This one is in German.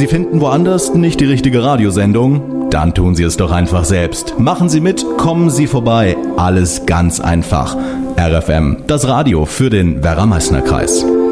Sie finden woanders nicht die richtige Radiosendung? Dann tun Sie es doch einfach selbst. Machen Sie mit, kommen Sie vorbei. Alles ganz einfach. RFM, das Radio für den Werra-Meißner-Kreis.